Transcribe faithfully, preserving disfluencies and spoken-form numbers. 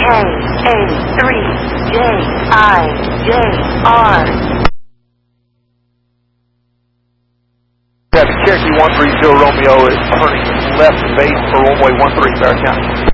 A three J I J R. Cherokee one three zero Romeo is turning left base for runway one three, Barrett County.